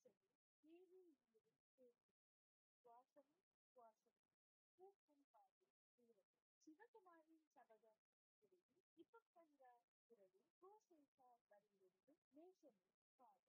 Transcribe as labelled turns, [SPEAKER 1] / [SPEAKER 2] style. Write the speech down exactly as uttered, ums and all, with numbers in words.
[SPEAKER 1] ஏரில் நீரில் தேங்கும் வாசமும் சுவாசமும் பூக்கும் பாதை தூரம் சிவகுமாரின் சபதம் குருவி இப்ப கண்ட குரலில் கோசேசா வரியிலிருந்து நேசமும் பாதை